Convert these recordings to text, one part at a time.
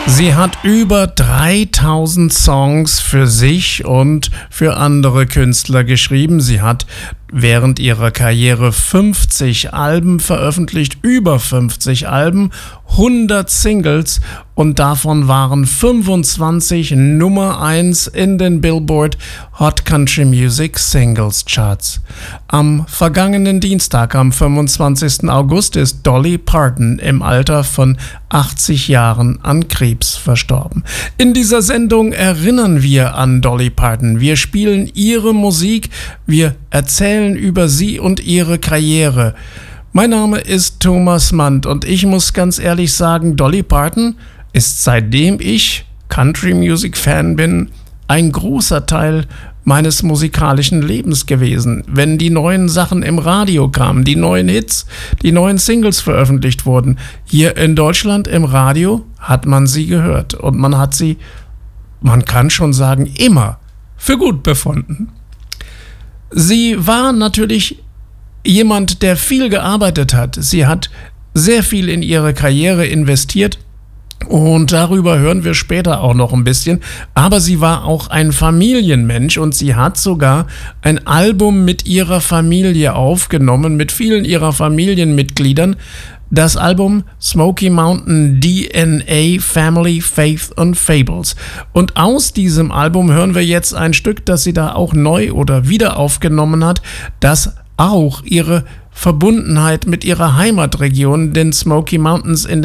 Sie hat über 3000 Songs für sich und für andere Künstler geschrieben. Sie hat während ihrer Karriere 50 Alben veröffentlicht, über 50 Alben, 100 Singles und davon waren 25 Nummer 1 in den Billboard Hot Country Music Singles Charts. Am vergangenen Dienstag, am 25. August, ist Dolly Parton im Alter von 80 Jahren an Krebs verstorben. In dieser Sendung erinnern wir an Dolly Parton. Wir spielen ihre Musik, wir erzählen über sie und ihre Karriere. Mein Name ist Thomas Mandt und ich muss ganz ehrlich sagen, Dolly Parton ist, seitdem ich Country Music Fan bin, ein großer Teil meines musikalischen Lebens gewesen. Wenn die neuen Sachen im Radio kamen, die neuen Hits, die neuen Singles veröffentlicht wurden, hier in Deutschland im Radio hat man sie gehört und man hat sie, man kann schon sagen, immer für gut befunden. Sie war natürlich jemand, der viel gearbeitet hat. Sie hat sehr viel in ihre Karriere investiert und darüber hören wir später auch noch ein bisschen. Aber sie war auch ein Familienmensch und sie hat sogar ein Album mit ihrer Familie aufgenommen, mit vielen ihrer Familienmitgliedern. Das Album Smoky Mountain DNA Family Faith and Fables. Und aus diesem Album hören wir jetzt ein Stück, das sie da auch neu oder wieder aufgenommen hat, das auch ihre Verbundenheit mit ihrer Heimatregion, den Smoky Mountains in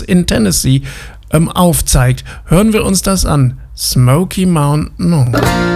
Tennessee, aufzeigt. Hören wir uns das an. Smoky Mountain.